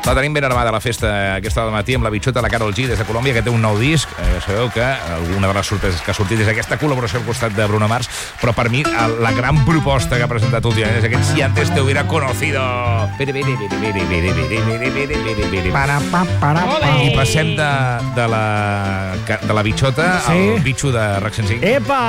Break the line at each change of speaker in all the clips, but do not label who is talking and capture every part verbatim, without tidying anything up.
La tenim ben armada la festa aquesta del matí amb la bitxota, la Karol G des de Colòmbia, que té un nou disc. Eh, sabeu que alguna de les sorpreses que ha sortit és aquesta col·laboració al costat de Bruno Mars, però per mi la gran proposta que ha presentat últimament és aquest Si antes te hubiera conocido. I passem de, de, la, de la bitxota sí. al bitxo de RAC cent cinc.
Epa!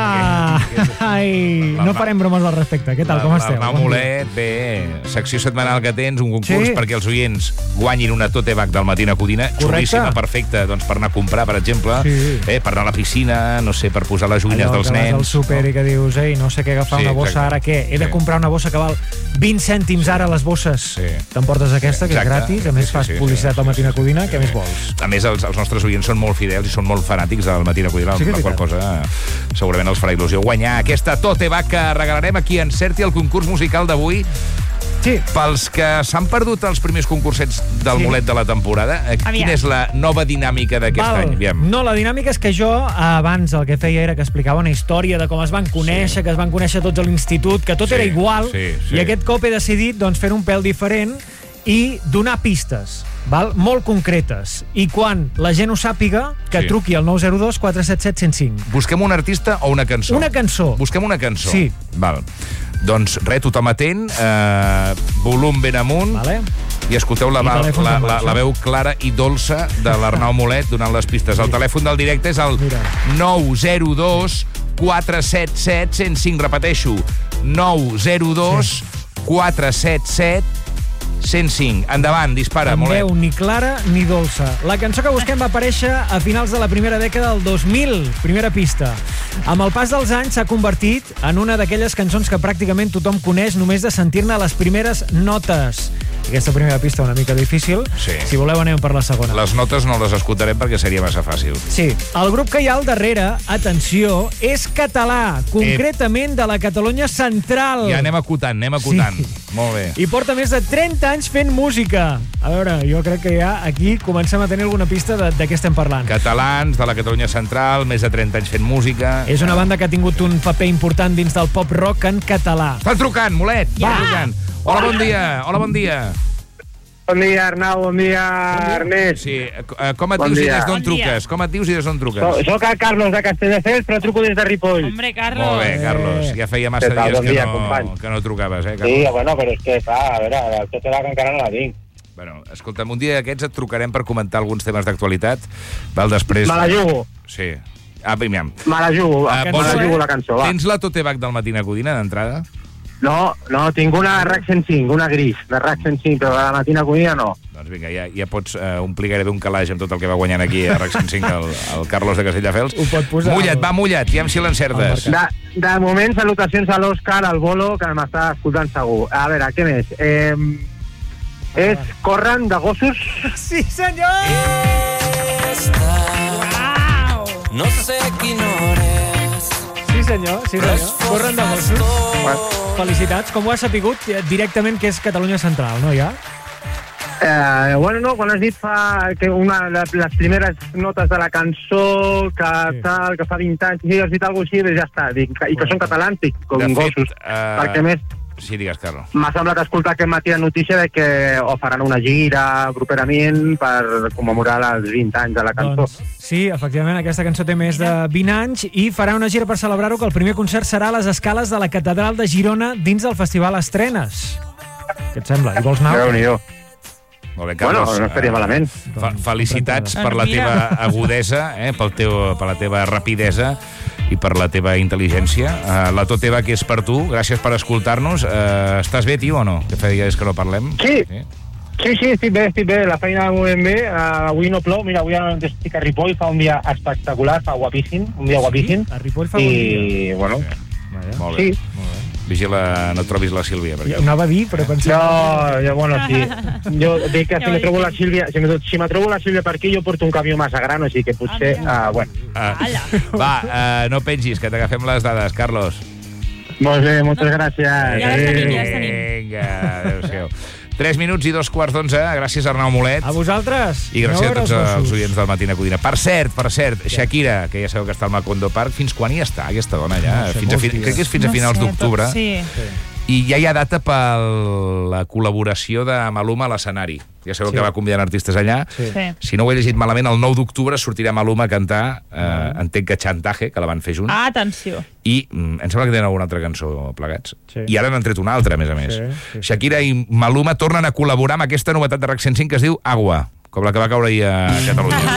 Ai, no farem bromes al respecte. Què tal, com esteu?
L'Arnau Molet, bé, secció setmanal que tens, un concurs sí. perquè els oients guanyin una tote bag del Matina Codina, xurríssima, perfecta, doncs per anar a comprar, per exemple, sí. eh, per anar a la piscina, no sé, per posar les joguines dels nens.
Allò que vas al súper no? i que dius, ei, no sé què agafar sí, una bossa, exacte. Ara què? He de sí. comprar una bossa que val vint cèntims ara les bosses. Sí. Te'mportes aquesta, que exacte. És gratis, a més sí, fas sí, publicitat sí. al Matina Codina, sí. què més vols?
A més, els, els nostres oients són molt fidels i són molt fanàtics del Matina Codina, sí la qual cosa segurament els farà il·lusió guanyar aquesta tote bag que regalarem a qui encerti el concurs musical d'avui. Sí. Pels que s'han perdut els primers concursets del sí. Molet de la temporada, Aviam. Quina és la nova dinàmica d'aquest any? Aviam.
No, la dinàmica és que jo, abans el que feia era que explicava una història de com es van conèixer, sí. que es van conèixer tots a l'institut, que tot sí. era igual, sí, sí. i aquest cop he decidit doncs, fer un pèl diferent i donar pistes. Val? Molt concretes. I quan la gent ho sàpiga, que sí. truqui al nou zero dos quatre set set un zero cinc.
Busquem un artista o una cançó?
Una cançó.
Busquem una cançó.
Sí.
Val. Doncs res, tothom atent, eh, volum ben amunt, vale. I escolteu la, la, la, la, la veu clara i dolça de l'Arnau Molet donant les pistes. El telèfon del directe és el nou zero dos quatre set set un zero cinc. Repeteixo, nou zero dos quatre set set un zero cinc. Endavant, dispara,
amb
Molet.
Veu ni clara ni dolça. La cançó que busquem va aparèixer a finals de la primera dècada del dos mil. Primera pista. Amb el pas dels anys s'ha convertit en una d'aquelles cançons que pràcticament tothom coneix només de sentir-ne les primeres notes. Aquesta primera pista una mica difícil.
Sí.
Si voleu anem per la segona.
Les notes no les escoltarem perquè seria massa fàcil.
Sí. El grup que hi ha al darrere, atenció, és català, concretament de la Catalunya central.
Ja anem acotant, anem acotant. Sí. Molt bé.
I porta més de trenta anys fent música. A veure, jo crec que ja aquí comencem a tenir alguna pista de, de què estem parlant.
Catalans, de la Catalunya central, més de trenta anys fent música.
És una banda que ha tingut un paper important dins del pop-rock en català.
Estan trucant, Molet. Ja. Trucant. Hola, bon dia. Hola, bon dia.
Bon dia, Arnau. Bon dia, Ernest.
Sí. Com et bon dius dia. I des d'on bon truques? Com et dius i des d'on truques? So,
soc el Carlos de Castelldefels, però truco des de Ripoll.
Hombre, Carlos.
Molt bé, Carlos. Ja feia massa dies bon dia, que, no, que no trucaves, eh, Carlos?
Sí, bueno, però és que, clar, a veure, el tot era que encara no la tinc.
Bueno, escolta'm, un dia d'aquests et trucarem per comentar alguns temes d'actualitat. Val, després...
Me la jugo.
Sí. Ah, primer.
Me la jugo, uh, me la jugo la cançó, va.
Tens la tote bag del Matina Codina d'entrada?
No, no, tinc una RAC cent cinc, una gris, de RAC cent cinc, però la Matina Codina no.
Doncs vinga, ja, ja pots uh, omplir gairebé un calaix amb tot el que va guanyant aquí a RAC cent cinc el, el Carlos de Castelldefels.
Ho pot posar.
Mullat, va, mullat, ja si l'encertes.
De, de moment, salutacions a l'Òscar, al Bolo, que m'està escoltant segur. A veure, què més? Eh, és Corren, de Gossos?
Sí, senyor!
Wow! No sé quina hora és.
Sí, senyor, sí, senyor. Corren, de Gossos. Felicitats. Com ho has sapigut directament que és Catalunya Central, no, ja?
Eh, bueno, no, quan has dit fa que una de les primeres notes de la cançó que sí. tal, que fa vint anys, si has dit alguna cosa així, ja està. Dic, i que són catalans, dic, com de Gossos. Fet, uh... perquè més...
Sí, digues, Carlos.
M'ha semblat escoltar aquest matí la notícia de que o faran una gira properament per commemorar els vint anys de la cançó.
Doncs, sí, efectivament, aquesta cançó té més de vint anys i farà una gira per celebrar-ho, que el primer concert serà a les escales de la Catedral de Girona dins del Festival Estrenes. Què et sembla? Hi vols anar?
Déu-n'hi-do.
Molt bé, Carlos.
Bueno, no estaria malament.
Fe felicitats per la teva agudesa, eh, pel teu, per la teva rapidesa i per la teva intel·ligència. Uh, la tot teva que és per tu. Gràcies per escoltar-nos. Uh, estàs bé, tio, o no? Que feia dies que no parlem.
Sí. Sí, sí, sí estic bé, estic bé. La feina va molt ben bé. Uh, avui no plou. Mira, avui estic a Ripoll. Fa un dia espectacular, fa guapíssim. Un dia guapíssim.
Sí? A Ripoll fa un dia.
I, bueno...
Sí. Molt bé. Sí. Molt bé. Vigila, no trobis la Sílvia. Perquè...
Jo anava a dir, però pensava...
No, jo, bueno, sí. Jo dic que si me trobo la Sílvia, si me, si me trobo la Sílvia per aquí, jo porto un camió massa gran, així que potser... Uh, bueno.
Uh, va, uh, no pengis, que t'agafem les dades, Carlos.
Molt bé, moltes gràcies.
Ja les tenim, ja les tenim.
Vinga, adéu-siau. Tres minuts i dos quarts d'onze. Gràcies, Arnau Molet.
A vosaltres.
I gràcies a tots els oients del Matina Codina. Per cert, per cert, Shakira, que ja sabeu que està al Macondo Park, fins quan hi està aquesta dona ja? No sé, fins a fi... Crec que és fins a finals no sé, d'octubre. Sí. I ja hi ha data per la col·laboració de Maluma a l'escenari. ja sabeu que va convidant artistes allà. Si no ho he llegit malament, el nou d'octubre sortirà Maluma a cantar entenc que Chantaje, que la van fer junts.
Atenció.
I em sembla que tenen alguna altra cançó plegats. I ara n'han tret una altra, a més a més. Shakira i Maluma tornen a col·laborar amb aquesta novetat de RAC cent cinc que es diu Agua, com la que va caure ahir a Catalunya.